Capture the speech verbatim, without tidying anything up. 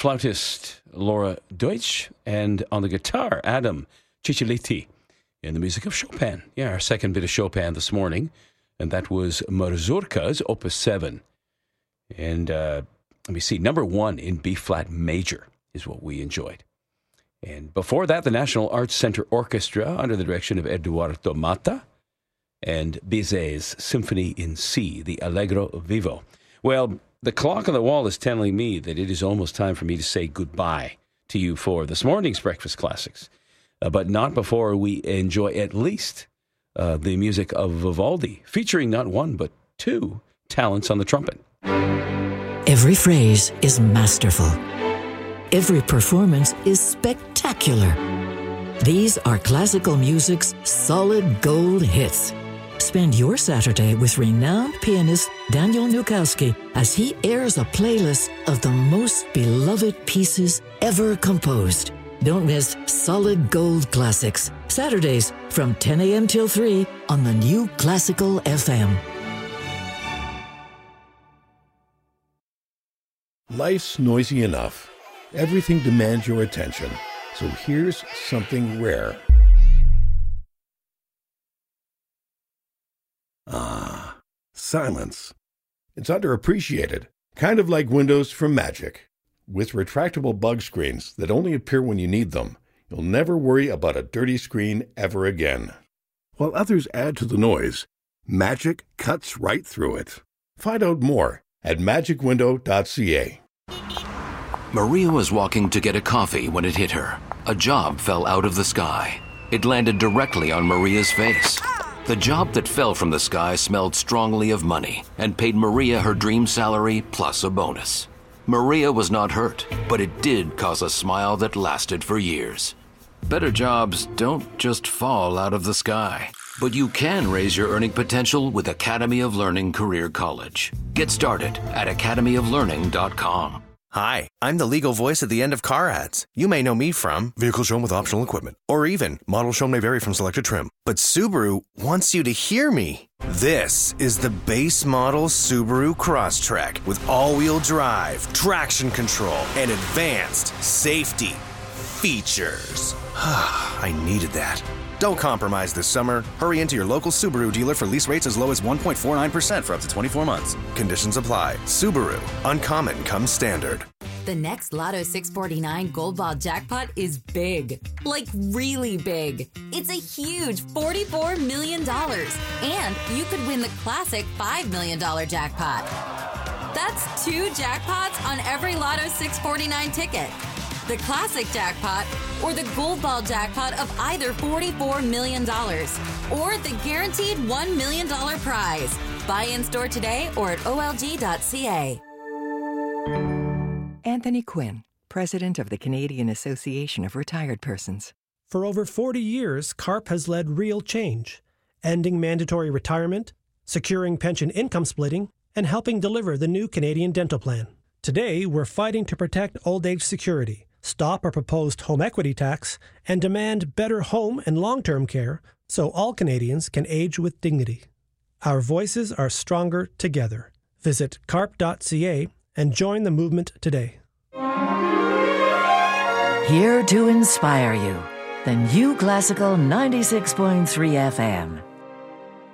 flautist Laura Deutsch, and on the guitar, Adam Ciccioliti, in the music of Chopin. Yeah, our second bit of Chopin this morning, and that was Mazurkas, Opus seven. And uh, let me see, number one in B-flat major is what we enjoyed. And before that, the National Arts Center Orchestra, under the direction of Eduardo Mata, and Bizet's Symphony in C, the Allegro Vivo. Well, the clock on the wall is telling me that it is almost time for me to say goodbye to you for this morning's Breakfast Classics, uh, but not before we enjoy at least uh, the music of Vivaldi, featuring not one but two talents on the trumpet. Every phrase is masterful. Every performance is spectacular. These are classical music's solid gold hits. Spend your Saturday with renowned pianist Daniel Nukowski as he airs a playlist of the most beloved pieces ever composed. Don't miss Solid Gold Classics, Saturdays from ten a.m. till three on the New Classical F M. Life's noisy enough. Everything demands your attention. So here's something rare. Ah, silence. It's underappreciated, kind of like Windows from Magic. With retractable bug screens that only appear when you need them, you'll never worry about a dirty screen ever again. While others add to the noise, Magic cuts right through it. Find out more at magic window dot c a. Maria was walking to get a coffee when it hit her. A job fell out of the sky. It landed directly on Maria's face. The job that fell from the sky smelled strongly of money and paid Maria her dream salary plus a bonus. Maria was not hurt, but it did cause a smile that lasted for years. Better jobs don't just fall out of the sky, but you can raise your earning potential with Academy of Learning Career College. Get started at academy of learning dot com. Hi, I'm the legal voice at the end of car ads. You may know me from vehicle shown with optional equipment, or even model shown may vary from selected trim. But Subaru wants you to hear me. This is the base model Subaru Crosstrek with all-wheel drive, traction control, and advanced safety features. I needed that. Don't compromise this summer. Hurry into your local Subaru dealer for lease rates as low as one point four nine percent for up to twenty-four months. Conditions apply. Subaru. Uncommon comes standard. The next Lotto six forty-nine Gold Ball jackpot is big. Like really big. It's a huge forty-four million dollars. And you could win the classic five million dollars jackpot. That's two jackpots on every Lotto six forty-nine ticket. The classic jackpot, or the Gold Ball jackpot of either forty-four million dollars, or the guaranteed one million dollars prize. Buy in store today or at O L G dot C A. Anthony Quinn, President of the Canadian Association of Retired Persons. For over forty years, CARP has led real change, ending mandatory retirement, securing pension income splitting, and helping deliver the new Canadian Dental Plan. Today, we're fighting to protect old age security, stop our proposed home equity tax, and demand better home and long-term care so all Canadians can age with dignity. Our voices are stronger together. Visit carp dot c a and join the movement today. Here to inspire you, the New Classical ninety-six point three F M.